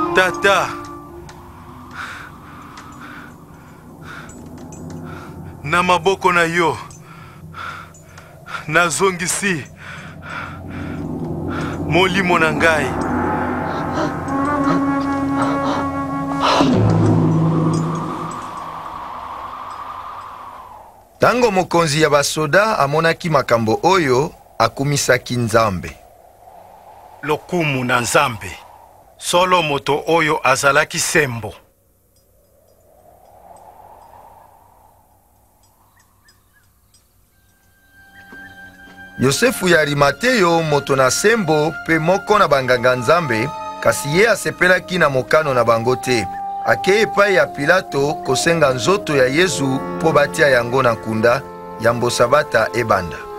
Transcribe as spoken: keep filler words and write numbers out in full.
Tata, na maboko na yo nazongisi molimo na ngai. Tango mokonzi ya basoda amonaki makambo oyo, akumisaki Nzambe. Lokumu na Nzambe, solo moto oyo azalaki sembo. Yosefu ya Arimateyo, moto na sembo pe moko na banganga Nzambe, kasi ye asepelaki na mokano na bango te. Ake epai ya Pilato kosenga nzoto ya Yesu po batia yango na nkunda ya mbosabata ebanda.